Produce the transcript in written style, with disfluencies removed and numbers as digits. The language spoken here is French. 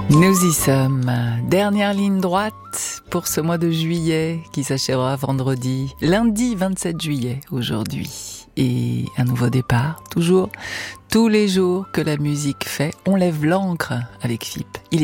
Nous y sommes. Dernière ligne droite pour ce mois de juillet qui s'achèvera vendredi, lundi 27 juillet aujourd'hui. Et un nouveau départ, toujours, tous les jours que la musique fait, on lève l'ancre avec FIP.